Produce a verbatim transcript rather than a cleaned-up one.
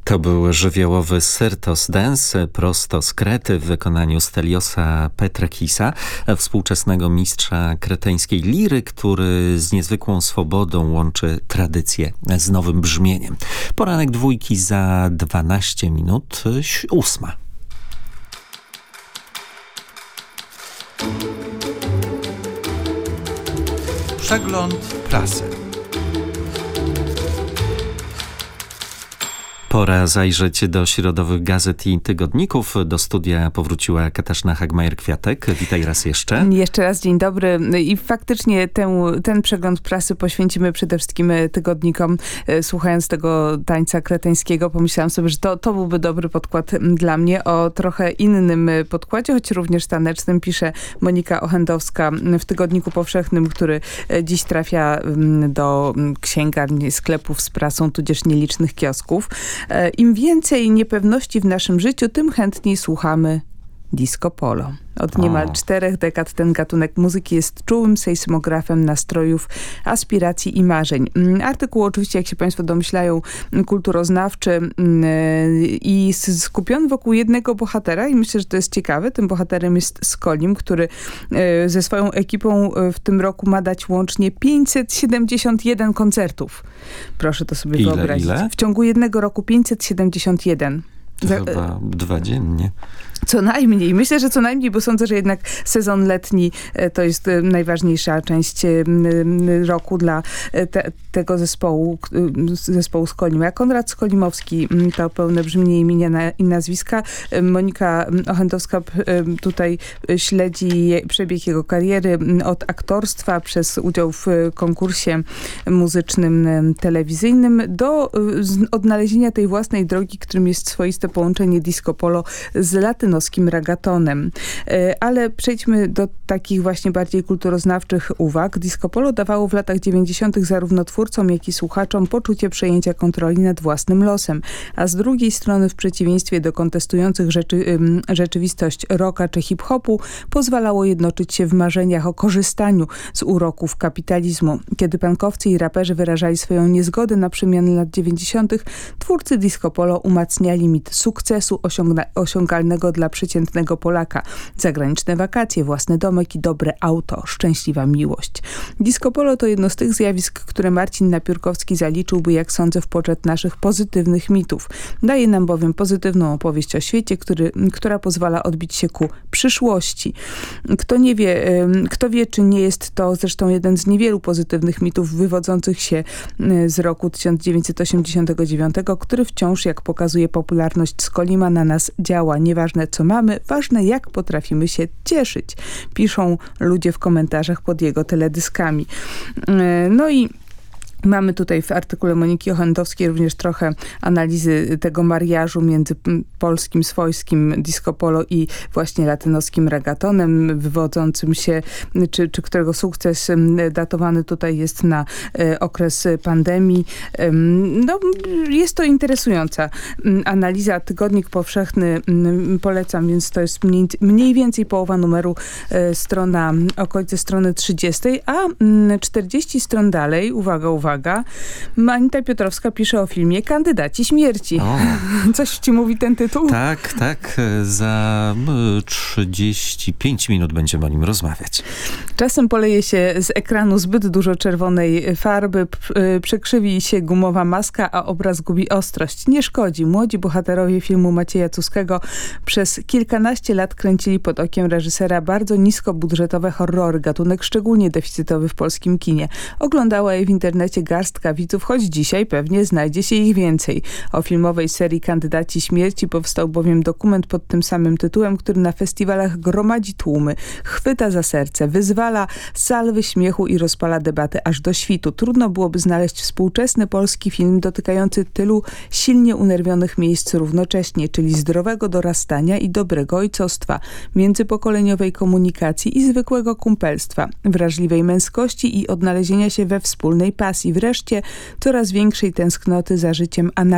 To był żywiołowy Syrtos Dance prosto z Krety w wykonaniu Steliosa Petrakisa, współczesnego mistrza kreteńskiej liry, który z niezwykłą swobodą łączy tradycję z nowym brzmieniem. Poranek dwójki za dwanaście minut, ósma. Przegląd prasy. Pora zajrzeć do środowych gazet i tygodników. Do studia powróciła Katarzyna Hagmajer-Kwiatek. Witaj raz jeszcze. Jeszcze raz dzień dobry. I faktycznie ten, ten przegląd prasy poświęcimy przede wszystkim tygodnikom. Słuchając tego tańca kreteńskiego, pomyślałam sobie, że to, to byłby dobry podkład dla mnie. O trochę innym podkładzie, choć również tanecznym, pisze Monika Ochendowska w Tygodniku Powszechnym, który dziś trafia do księgarni, sklepów z prasą, tudzież nielicznych kiosków. Im więcej niepewności w naszym życiu, tym chętniej słuchamy disco polo. Od niemal o. czterech dekad ten gatunek muzyki jest czułym sejsmografem nastrojów, aspiracji i marzeń. Artykuł oczywiście, jak się państwo domyślają, kulturoznawczy i skupiony wokół jednego bohatera i myślę, że to jest ciekawe. Tym bohaterem jest Skolim, który ze swoją ekipą w tym roku ma dać łącznie pięćset siedemdziesiąt jeden koncertów. Proszę to sobie ile, wyobrazić. Ile? W ciągu jednego roku pięćset siedemdziesiąt jeden. To Za, chyba dwa dziennie. Co najmniej. Myślę, że co najmniej, bo sądzę, że jednak sezon letni to jest najważniejsza część roku dla te, tego zespołu, zespołu Skolima. Konrad Skolimowski to pełne brzmienie imienia i nazwiska. Monika Ochendowska tutaj śledzi przebieg jego kariery od aktorstwa przez udział w konkursie muzycznym telewizyjnym do odnalezienia tej własnej drogi, którym jest swoiste połączenie disco polo z latynoskim reggaetonem. Ale przejdźmy do takich właśnie bardziej kulturoznawczych uwag. Disco polo dawało w latach dziewięćdziesiątych zarówno twórcom, jak i słuchaczom poczucie przejęcia kontroli nad własnym losem. A z drugiej strony, w przeciwieństwie do kontestujących rzeczy, rzeczywistość rocka czy hip-hopu, pozwalało jednoczyć się w marzeniach o korzystaniu z uroków kapitalizmu. Kiedy punkowcy i raperzy wyrażali swoją niezgodę na przemiany lat dziewięćdziesiątych, twórcy disco polo umacniali mit sukcesu osiągna- osiągalnego dla przeciętnego Polaka. Zagraniczne wakacje, własny domek i dobre auto, szczęśliwa miłość. Disco polo to jedno z tych zjawisk, które Marcin Napiórkowski zaliczyłby, jak sądzę, w poczet naszych pozytywnych mitów. Daje nam bowiem pozytywną opowieść o świecie, który, która pozwala odbić się ku przyszłości. Kto nie wie, kto wie, czy nie jest to zresztą jeden z niewielu pozytywnych mitów wywodzących się z roku tysiąc dziewięćset osiemdziesiątego dziewiątego, który wciąż, jak pokazuje popularność Skolima, na nas działa. Nieważne co mamy, ważne jak potrafimy się cieszyć. Piszą ludzie w komentarzach pod jego teledyskami. No i mamy tutaj w artykule Moniki Ochendowskiej również trochę analizy tego mariażu między polskim, swojskim disco polo i właśnie latynoskim reggaetonem, wywodzącym się, czy, czy którego sukces datowany tutaj jest na e, okres pandemii. E, no, jest to interesująca analiza. Tygodnik Powszechny polecam, więc to jest mniej, mniej więcej połowa numeru, e, strona, okolice strony trzydziestej, a czterdzieści stron dalej, uwaga, uwaga, Anita Piotrowska pisze o filmie Kandydaci śmierci. O. Coś ci mówi ten tytuł? Tak, tak. Za trzydzieści pięć minut będziemy o nim rozmawiać. Czasem poleje się z ekranu zbyt dużo czerwonej farby, przekrzywi się gumowa maska, a obraz gubi ostrość. Nie szkodzi. Młodzi bohaterowie filmu Macieja Cuskiego przez kilkanaście lat kręcili pod okiem reżysera bardzo niskobudżetowe horrory, gatunek szczególnie deficytowy w polskim kinie. Oglądała je w internecie garstka widzów, choć dzisiaj pewnie znajdzie się ich więcej. O filmowej serii Kandydaci śmierci powstał bowiem dokument pod tym samym tytułem, który na festiwalach gromadzi tłumy, chwyta za serce, wyzwala salwy śmiechu i rozpala debaty aż do świtu. Trudno byłoby znaleźć współczesny polski film dotykający tylu silnie unerwionych miejsc równocześnie, czyli zdrowego dorastania i dobrego ojcostwa, międzypokoleniowej komunikacji i zwykłego kumpelstwa, wrażliwej męskości i odnalezienia się we wspólnej pasji, wreszcie coraz większej tęsknoty za życiem analogicznym.